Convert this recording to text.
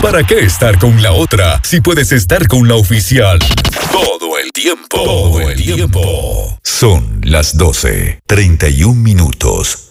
¿Para qué estar con la otra si puedes estar con la oficial? Todo el tiempo. Todo el tiempo. Son las 12:31.